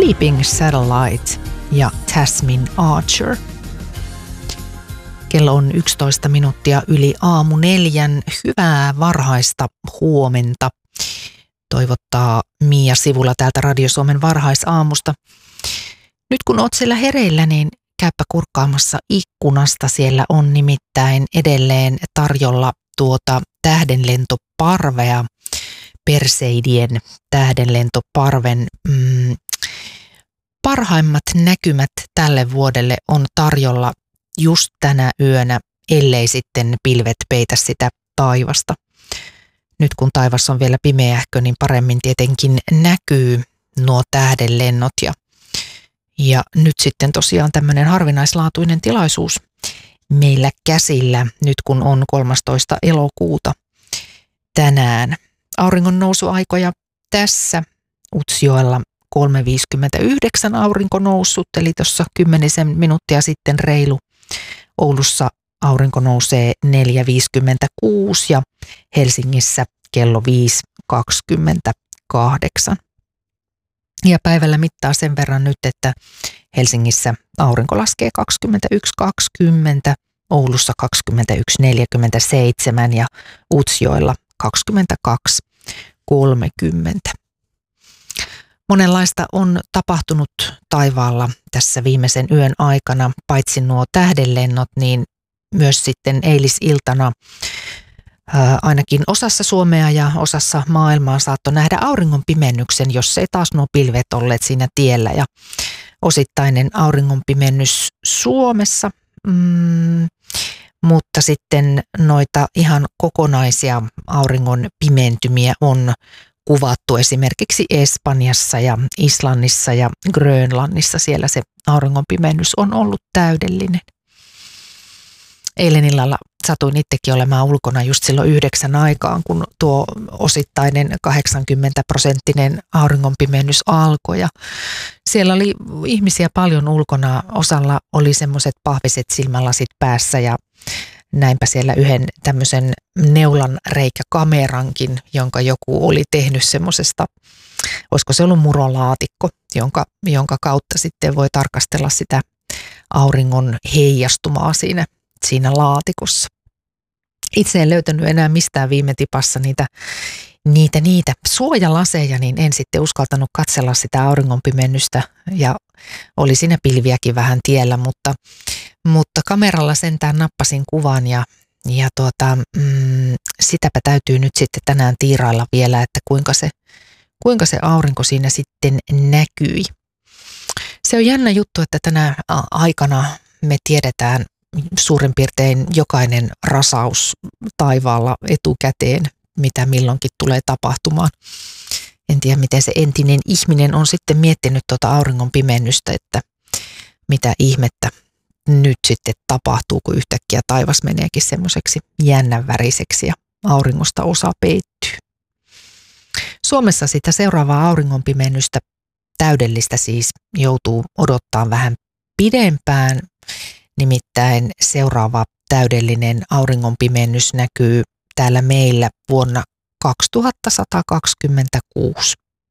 Sleeping Satellite ja Tasmin Archer. Kello on 11 minuuttia yli aamu 4. Hyvää varhaista huomenta. Toivottaa Mia Sivula täältä Radio Suomen varhaisaamusta. Nyt kun oot siellä hereillä, niin käypä kurkkaamassa ikkunasta. Siellä on nimittäin edelleen tarjolla tähdenlentoparvea, Perseidien tähdenlentoparven parhaimmat näkymät tälle vuodelle on tarjolla just tänä yönä, ellei sitten pilvet peitä sitä taivasta. Nyt kun taivas on vielä pimeähkö, niin paremmin tietenkin näkyy nuo tähdenlennot. Ja nyt sitten tosiaan tämmöinen harvinaislaatuinen tilaisuus meillä käsillä, nyt kun on 13. elokuuta tänään. Auringon nousuaikoja tässä Utsjoella 3.59 aurinko noussut, eli tuossa 10 minuuttia sitten reilu. Oulussa aurinko nousee 4.56 ja Helsingissä kello 5.28. Ja päivällä mittaa sen verran nyt, että Helsingissä aurinko laskee 21.20, Oulussa 21.47 ja Utsjoella 22.30. Monenlaista on tapahtunut taivaalla tässä viimeisen yön aikana, paitsi nuo tähdenlennot, niin myös sitten eilisiltana ainakin osassa Suomea ja osassa maailmaa saattoi nähdä auringonpimennyksen, jos ei taas nuo pilvet olleet siinä tiellä. Ja osittainen auringonpimennys Suomessa, mutta sitten noita ihan kokonaisia auringon pimentymiä on kuvattu esimerkiksi Espanjassa ja Islannissa ja Grönlannissa. Siellä se auringonpimennys on ollut täydellinen. Eilen illalla satuin itsekin olemaan ulkona just silloin 9 aikaan, kun tuo osittainen 80% auringonpimennys alkoi. Ja siellä oli ihmisiä paljon ulkona. Osalla oli semmoiset pahviset silmälasit päässä ja näinpä siellä yhden tämmöisen neulan reikäkamerankin, jonka joku oli tehnyt semmoisesta, olisiko se ollut murolaatikko, jonka kautta sitten voi tarkastella sitä auringon heijastumaa siinä laatikossa. Itse en löytänyt enää mistään viime tipassa niitä suojalaseja, niin en sitten uskaltanut katsella sitä auringonpimennystä ja oli siinä pilviäkin vähän tiellä, mutta kameralla sentään nappasin kuvan ja sitäpä täytyy nyt sitten tänään tiirailla vielä, että kuinka se aurinko siinä sitten näkyi. Se on jännä juttu, että tänä aikana me tiedetään suurin piirtein jokainen rasaus taivaalla etukäteen, mitä milloinkin tulee tapahtumaan. En tiedä, miten se entinen ihminen on sitten miettinyt tuota auringon pimennystä, että mitä ihmettä nyt sitten tapahtuu, kun yhtäkkiä taivas meneekin semmoiseksi jännän väriseksi ja auringosta osa peittyy. Suomessa sitä seuraavaa auringonpimennystä, täydellistä siis, joutuu odottaa vähän pidempään. Nimittäin seuraava täydellinen auringonpimennys näkyy täällä meillä vuonna 2126.